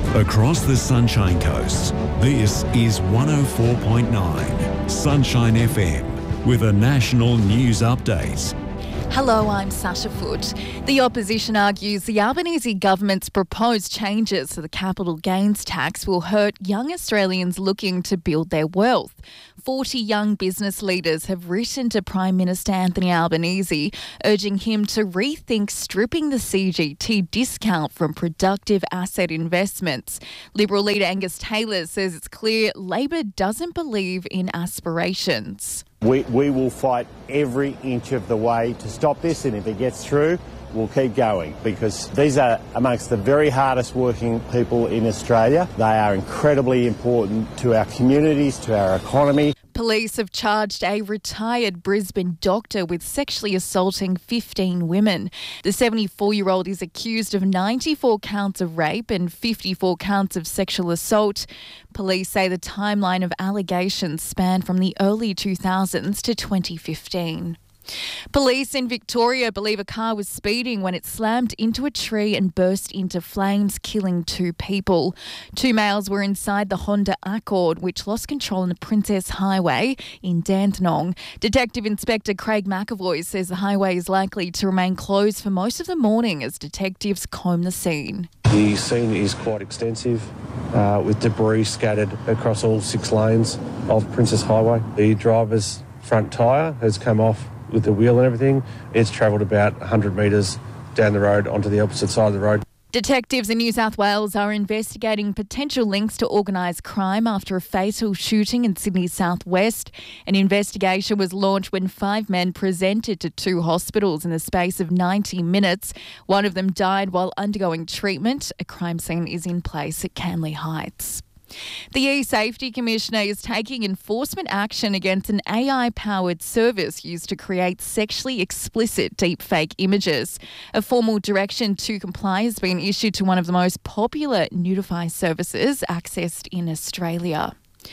Across the Sunshine Coast, this is 104.9 Sunshine FM with a national news update. Hello, I'm Sasha Foote. The opposition argues the Albanese government's proposed changes to the capital gains tax will hurt young Australians looking to build their wealth. 40 young business leaders have written to Prime Minister Anthony Albanese, urging him to rethink stripping the CGT discount from productive asset investments. Liberal leader Angus Taylor says it's clear Labor doesn't believe in aspirations. We will fight every inch of the way to stop this, and if it gets through, we'll keep going, because these are amongst the very hardest working people in Australia. They are incredibly important to our communities, to our economy. Police have charged a retired Brisbane doctor with sexually assaulting 15 women. The 74-year-old is accused of 94 counts of rape and 54 counts of sexual assault. Police say the timeline of allegations spanned from the early 2000s to 2015. Police in Victoria believe a car was speeding when it slammed into a tree and burst into flames, killing 2 people. 2 males were inside the Honda Accord, which lost control on the Princess Highway in Dandenong. Detective Inspector Craig McAvoy says the highway is likely to remain closed for most of the morning as detectives comb the scene. The scene is quite extensive, with debris scattered across all 6 lanes of Princess Highway. The driver's front tyre has come off with the wheel and everything. It's travelled about 100 metres down the road onto the opposite side of the road. Detectives in New South Wales are investigating potential links to organised crime after a fatal shooting in Sydney's southwest. An investigation was launched when 5 men presented to 2 hospitals in the space of 90 minutes. One of them died while undergoing treatment. A crime scene is in place at Canley Heights. The E-Safety Commissioner is taking enforcement action against an AI-powered service used to create sexually explicit deepfake images. A formal direction to comply has been issued to one of the most popular Nudify services accessed in Australia.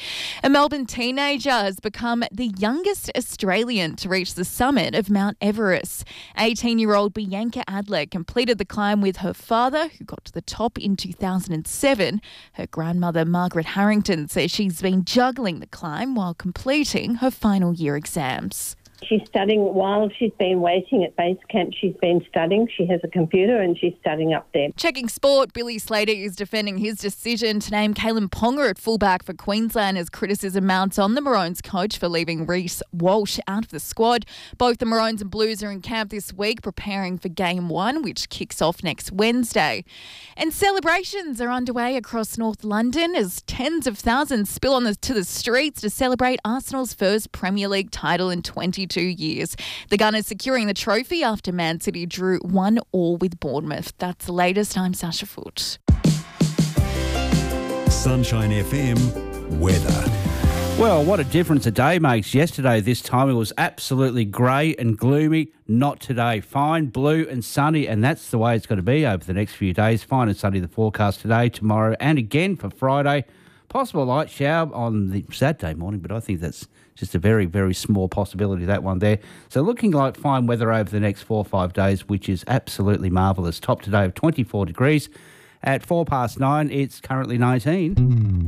A Melbourne teenager has become the youngest Australian to reach the summit of Mount Everest. 18-year-old Bianca Adler completed the climb with her father, who got to the top in 2007. Her grandmother, Margaret Harrington, says she's been juggling the climb while completing her final year exams. She's studying while she's been waiting at base camp. She's been studying. She has a computer and she's studying up there. Checking sport, Billy Slater is defending his decision to name Kalen Ponga at fullback for Queensland as criticism mounts on the Maroons coach for leaving Reece Walsh out of the squad. Both the Maroons and Blues are in camp this week preparing for Game 1, which kicks off next Wednesday. And celebrations are underway across North London as tens of thousands spill to the streets to celebrate Arsenal's first Premier League title in 22 years. The Gunners securing the trophy after Man City drew 1-1 with Bournemouth. That's the latest. I'm Sasha Foote. Sunshine FM weather. Well, what a difference a day makes. Yesterday, this time, it was absolutely grey and gloomy. Not today. Fine, blue and sunny, and that's the way it's going to be over the next few days. Fine and sunny, the forecast today, tomorrow, and again for Friday. Possible light shower on the Saturday morning, but I think that's just a very, very small possibility, that one there. So looking like fine weather over the next 4 or 5 days, which is absolutely marvellous. Top today of 24 degrees. At 9:04, it's currently 19.